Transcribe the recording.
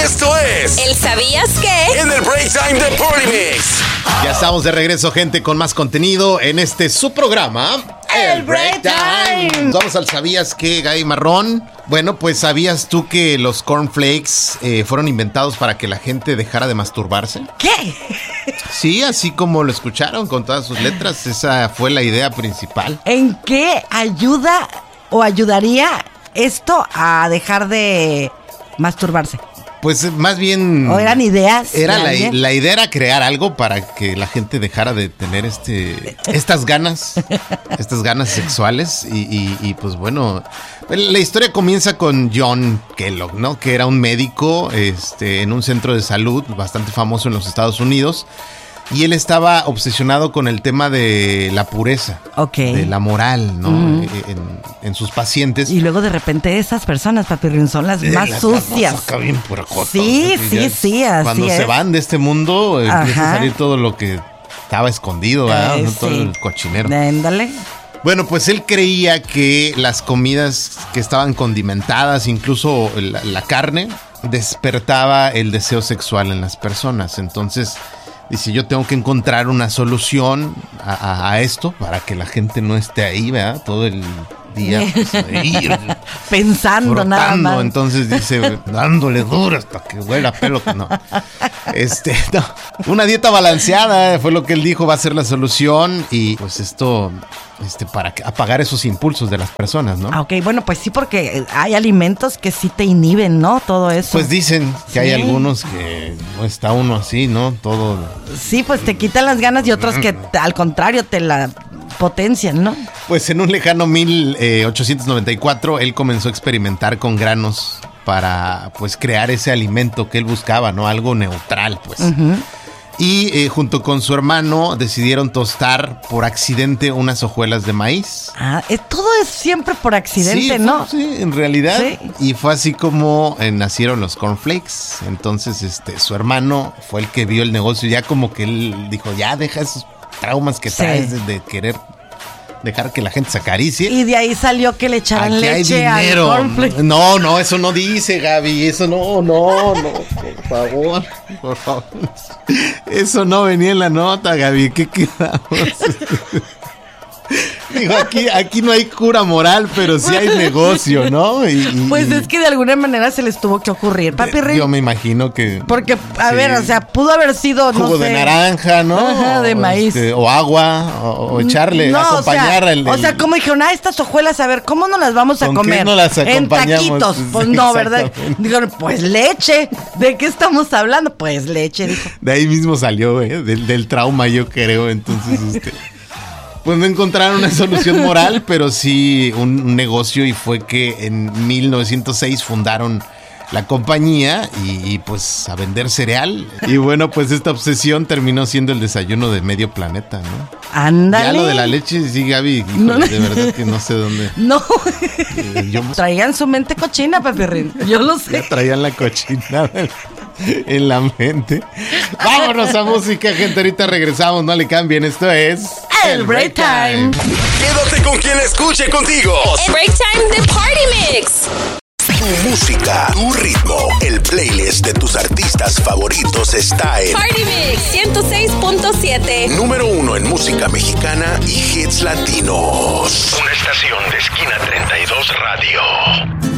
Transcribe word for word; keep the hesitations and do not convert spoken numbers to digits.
Esto es ¿El sabías qué? En el Break Time de Party Mix. Ya estamos de regreso, gente, con más contenido en este su programa, El Break Time. Vamos al ¿sabías qué, Gaby Marrón? Bueno, pues ¿sabías tú que los cornflakes eh, fueron inventados para que la gente dejara de masturbarse? ¿Qué? Sí, así como lo escucharon con todas sus letras, esa fue la idea principal. ¿En qué ayuda o ayudaría esto a dejar de masturbarse? Pues más bien... ¿O eran ideas? Era de la, alguien? la idea era crear algo para que la gente dejara de tener este estas ganas, estas ganas sexuales y, y, y pues bueno, la historia comienza con John Kellogg, ¿no? Que era un médico este, en un centro de salud bastante famoso en los Estados Unidos. Y él estaba obsesionado con el tema de la pureza, okay. de la moral, ¿no? Uh-huh. en, en sus pacientes. Y luego de repente esas personas, Papirrín, son las eh, más las sucias. Acá bien puracotas, sí, sí, sí, así Cuando es. se van de este mundo, Ajá. empieza a salir todo lo que estaba escondido, ¿verdad? Eh, todo sí. el cochinero. Déndale. Bueno, pues él creía que las comidas que estaban condimentadas, incluso la, la carne, despertaba el deseo sexual en las personas. Entonces... dice, yo tengo que encontrar una solución a, a, a esto para que la gente no esté ahí, ¿verdad? Todo el día pues, ahí, pensando frotando. Nada más. Entonces dice, dándole duro hasta que huela pelo. No. Este, no. Una dieta balanceada fue lo que él dijo va a ser la solución y pues esto... Este, para apagar esos impulsos de las personas, ¿no? Ah, ok, bueno, pues sí, porque hay alimentos que sí te inhiben, ¿no? Todo eso. Pues dicen que sí. hay algunos que no está uno así, ¿no? Todo. Sí, pues te quitan las ganas y otros que al contrario te la potencian, ¿no? Pues en un lejano mil ochocientos noventa y cuatro él comenzó a experimentar con granos para, pues, crear ese alimento que él buscaba, ¿no? Algo neutral, pues. Uh-huh. Y eh, junto con su hermano decidieron tostar por accidente unas hojuelas de maíz. Ah, eh, todo es siempre por accidente, sí, ¿no? Fue, sí, en realidad. Sí. Y fue así como eh, nacieron los cornflakes. Entonces, este, su hermano fue el que vio el negocio. Ya como que él dijo, ya deja esos traumas que traes sí. de, de querer dejar que la gente se acaricie. Y de ahí salió que le echaran Aquí leche hay dinero. al cornflake. No, no, eso no dice, Gaby. Eso no, no, no. Por favor, por favor. Eso no venía en la nota, Gaby. ¿Qué quedamos? Digo, aquí, aquí no hay cura moral, pero sí hay negocio, ¿no? Y, y, pues es que de alguna manera se les tuvo que ocurrir, Papirrín. Yo me imagino que... Porque, a sí. ver, o sea, pudo haber sido, jugo no sé... de naranja, ¿no? Ajá, de o maíz. Este, o agua, o, o echarle, no, acompañar o sea, el, el... O sea, como dijeron, ah, estas hojuelas, a ver, ¿cómo no las vamos a ¿con comer? qué no las acompañamos? En taquitos. Pues no, ¿verdad? Dijeron, pues leche. ¿De qué estamos hablando? Pues leche, dijo. De ahí mismo salió, ¿eh? Del, del trauma, yo creo, entonces, este... Pues no encontraron una solución moral, pero sí un, un negocio, y fue que en mil novecientos seis fundaron la compañía y, y pues a vender cereal. Y bueno, pues esta obsesión terminó siendo el desayuno de medio planeta, ¿no? Ándale. Ya lo de la leche, sí, Gaby, híjole, no, no. de verdad que no sé dónde. No. Eh, yo, traían su mente cochina, Papirrín. Yo lo sé. Ya traían la cochinada en la mente. Vámonos a música, gente. Ahorita regresamos, no le cambien. Esto es El Break Time. Quédate con quien escuche contigo. El Break Time de Party Mix. Tu música, tu ritmo, el playlist de tus artistas favoritos está en Party Mix ciento seis punto siete. Número uno en música mexicana y hits latinos. Una estación de Esquina treinta y dos Radio.